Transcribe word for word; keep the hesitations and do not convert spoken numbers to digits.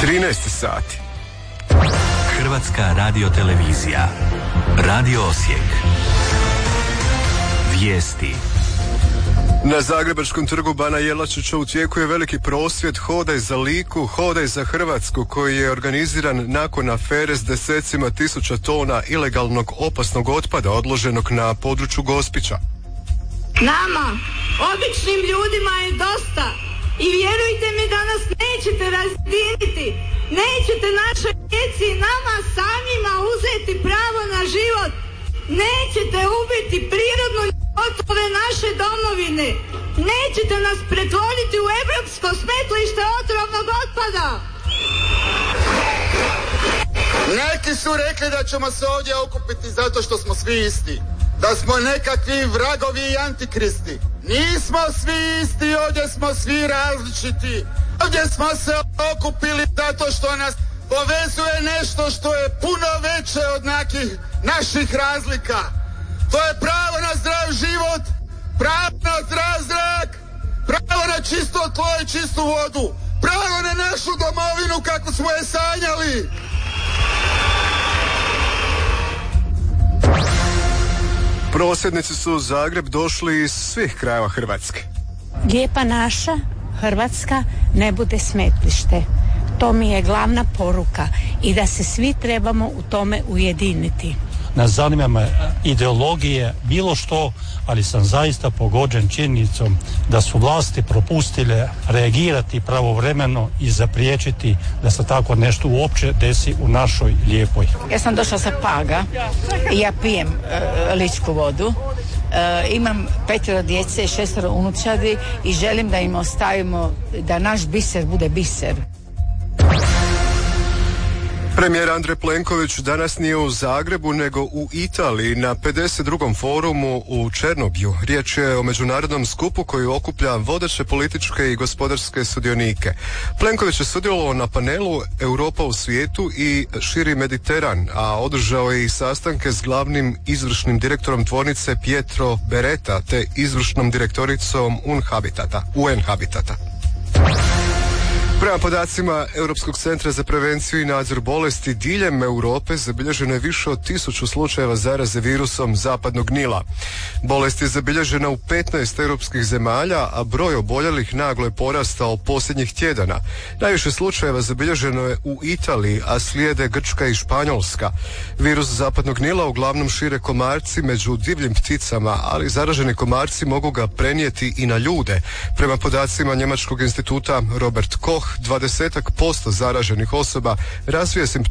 trinaest sati. Hrvatska radiotelevizija. Radio Osijek. Vijesti. Na Zagrebačkom trgu Bana Jelačića u tijeku je veliki prosvjed Hodaj za Liku, Hodaj za Hrvatsku, koji je organiziran nakon afere s desecima tisuća tona ilegalnog opasnog otpada odloženog na području Gospića. Nama, običnim ljudima je dosta i vjerujte mi da nas nećete razdijeliti, nećete našoj djeci i nama samima uzeti pravo na život, nećete ubiti prirodnu ljepotu ove naše domovine, nećete nas pretvoriti u europsko smetlište otrovnog otpada. Neki su rekli da ćemo se ovdje okupiti zato što smo svi isti, da smo nekakvi vragovi i antikristi. Nismo svi isti, ovdje smo svi različiti. Ovdje smo se okupili zato što nas povezuje nešto što je puno veće od nekih naših razlika. To je pravo na zdrav život, pravo na zdrav zrak, pravo na čisto tlo i čistu vodu, pravo na našu domovinu kako smo je sanjali. Prosvjednici su u Zagreb došli iz svih krajeva Hrvatske. Lijepa naša Hrvatska ne bude smetlište. To mi je glavna poruka i da se svi trebamo u tome ujediniti. Ne zanima me ideologije, bilo što, ali sam zaista pogođen činjenicom da su vlasti propustile reagirati pravovremeno i zapriječiti da se tako nešto uopće desi u našoj lijepoj. Ja sam došla sa Paga i ja pijem uh, ličku vodu. Uh, imam petero djece i šestero unučadi i želim da im ostavimo da naš biser bude biser. Premijer Andrej Plenković danas nije u Zagrebu nego u Italiji na pedeset drugom forumu u Černobju. Riječ je o međunarodnom skupu koji okuplja vodeće političke i gospodarske sudionike. Plenković je sudjelovao na panelu Europa u svijetu i širi Mediteran, a održao je i sastanke s glavnim izvršnim direktorom tvornice Pietro Beretta te izvršnom direktoricom U N Habitata. U N Habitata. Prema podacima Europskog centra za prevenciju i nadzor bolesti diljem Europe zabilježeno je više od tisuću slučajeva zaraze virusom zapadnog Nila. Bolest je zabilježena u petnaest europskih zemalja, a broj oboljelih naglo je porastao posljednjih tjedana. Najviše slučajeva zabilježeno je u Italiji, a slijede Grčka i Španjolska. Virus zapadnog Nila uglavnom šire komarci među divljim pticama, ali zaraženi komarci mogu ga prenijeti i na ljude. Prema podacima Njemačkog instituta Robert Koch, dvadesetak posto zaraženih osoba razvije simptome